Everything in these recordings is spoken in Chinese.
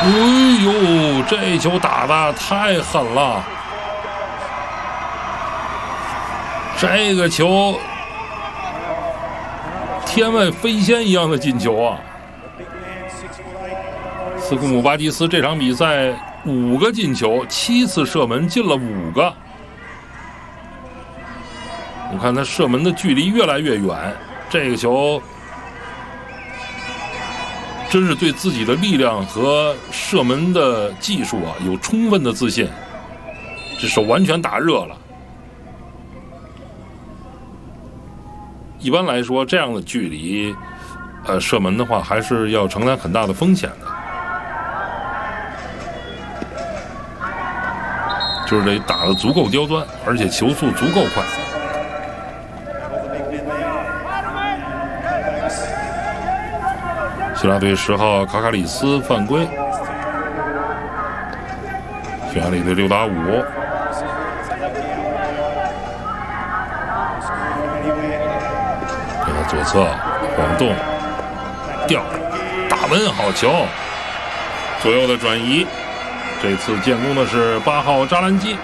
呦，这球打得太狠了！这个球天外飞仙一样的进球啊！斯库姆巴基斯这场比赛5个进球，7次射门进了5个。我看他射门的距离越来越远，这个球真是对自己的力量和射门的技术啊有充分的自信，这手完全打热了。一般来说，这样的距离，射门的话还是要承担很大的风险的，就是得打得足够刁钻，而且球速足够快。希腊队10号卡卡里斯犯规，匈牙利队6打5。给他左侧晃动，吊打门，好球！左右的转移，这次建功的是8号扎兰基。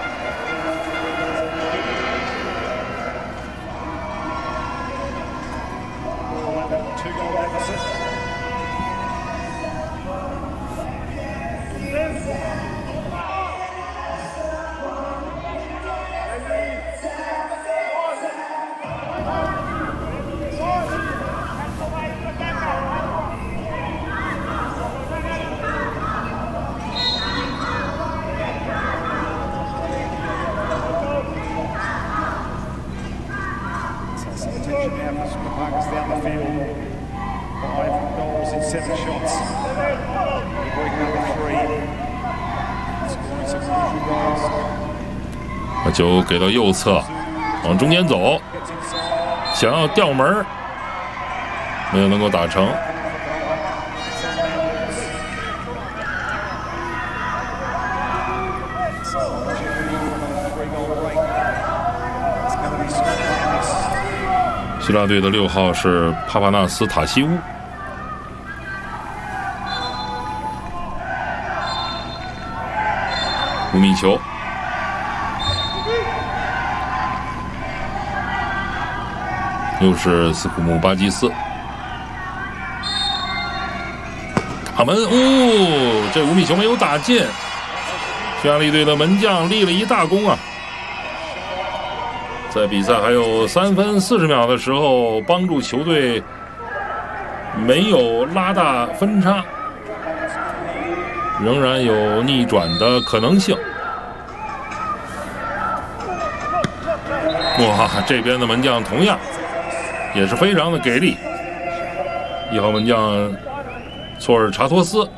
把球给到右侧，往中间走，想要吊门，没有能够打成。希腊队的6号是帕帕纳斯塔西乌。5米球，又是斯库姆巴基斯打门，哦，这5米球没有打进，匈牙利队的门将立了一大功啊！在比赛还有3分40秒的时候，帮助球队没有拉大分差，仍然有逆转的可能性。哇，这边的门将同样也是非常的给力，1号门将措尔查托斯。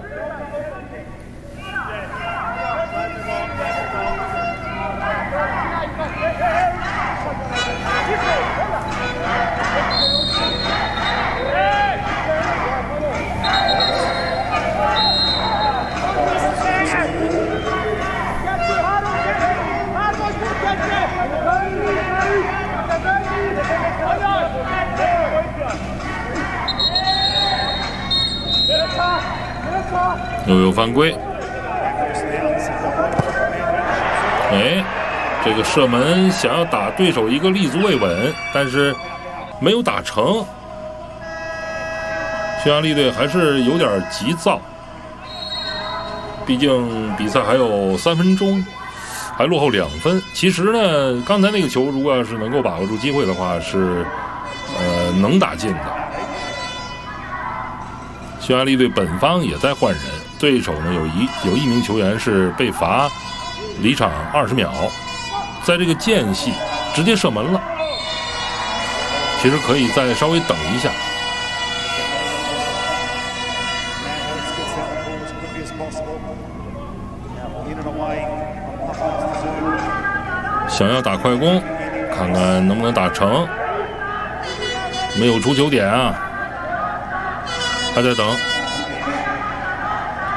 又有犯规，这个射门想要打对手一个立足未稳，但是没有打成。匈牙利队还是有点急躁，毕竟比赛还有3分钟，还落后2分。其实呢，刚才那个球如果要是能够把握住机会的话，是能打进的。匈牙利队本方也在换人，对手呢有一名球员是被罚离场20秒，在这个间隙直接射门了。其实可以再稍微等一下。想要打快攻，看看能不能打成。没有出球点啊，还在等。